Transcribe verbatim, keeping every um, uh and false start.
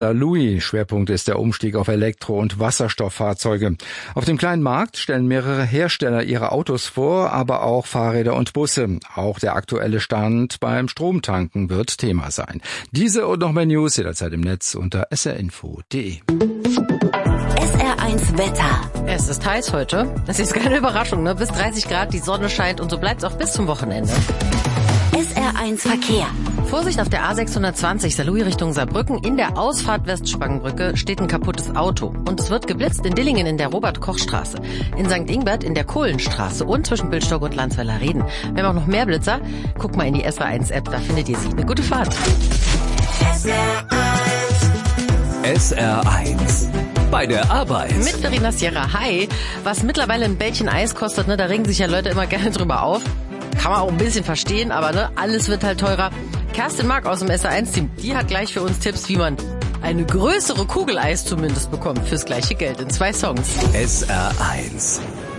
Louis. Schwerpunkt ist der Umstieg auf Elektro- und Wasserstofffahrzeuge. Auf dem kleinen Markt stellen mehrere Hersteller ihre Autos vor, aber auch Fahrräder und Busse. Auch der aktuelle Stand beim Stromtanken wird Thema sein. Diese und noch mehr News jederzeit im Netz unter s r info punkt d e. S R eins Wetter. Es ist heiß heute. Das ist keine Überraschung, ne? Bis dreißig Grad, die Sonne scheint und so bleibt es auch bis zum Wochenende. S R eins Verkehr. Vorsicht auf der A sechshundertzwanzig, Saarlouis Richtung Saarbrücken. In der Ausfahrt Westspangenbrücke steht ein kaputtes Auto. Und es wird geblitzt in Dillingen in der Robert-Koch-Straße, in Sankt Ingbert in der Kohlenstraße und zwischen Bildstock und Landsweiler Reden. Wir haben auch noch mehr Blitzer. Guckt mal in die S R eins App, da findet ihr sie. Eine gute Fahrt. S R eins. Bei der Arbeit. Mit Verena Sierra. Hi. Was mittlerweile ein Bällchen Eis kostet, ne, da regen sich ja Leute immer gerne drüber auf. Kann man auch ein bisschen verstehen, aber ne, alles wird halt teurer. Kerstin Mark aus dem S R eins Team, die hat gleich für uns Tipps, wie man eine größere Kugel Eis zumindest bekommt fürs gleiche Geld in zwei Songs. S R eins.